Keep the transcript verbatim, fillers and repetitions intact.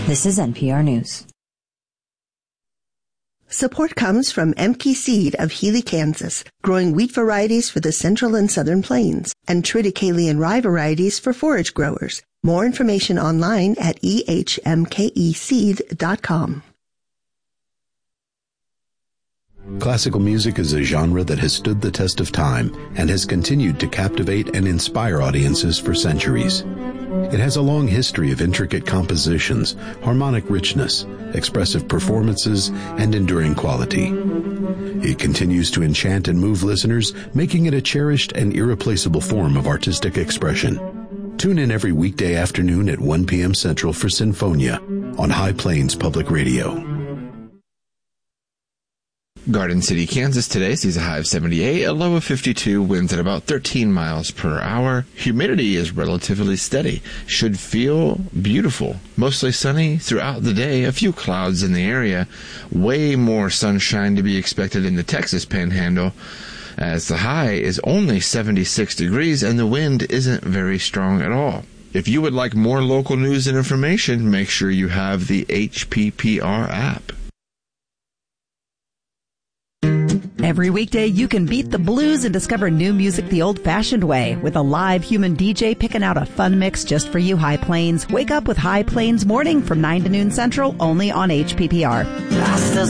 This is N P R News. Support comes from Emke Seed of Healy, Kansas, growing wheat varieties for the central and southern plains, and triticale rye varieties for forage growers. More information online at e h m k e seed dot com. Classical music is a genre that has stood the test of time and has continued to captivate and inspire audiences for centuries. It has a long history of intricate compositions, harmonic richness, expressive performances, and enduring quality. It continues to enchant and move listeners, making it a cherished and irreplaceable form of artistic expression. Tune in every weekday afternoon at one p.m. Central for Sinfonia on High Plains Public Radio. Garden City, Kansas today sees a high of seventy-eight, a low of fifty-two, winds at about thirteen miles per hour. Humidity is relatively steady. Should feel beautiful. Mostly sunny throughout the day, a few clouds in the area. Way more sunshine to be expected in the Texas Panhandle, as the high is only seventy-six degrees and the wind isn't very strong at all. If you would like more local news and information, make sure you have the H P P R app. Every weekday, you can beat the blues and discover new music the old-fashioned way with a live human D J picking out a fun mix just for you, High Plains. Wake up with High Plains Morning from nine to noon Central, only on H P P R.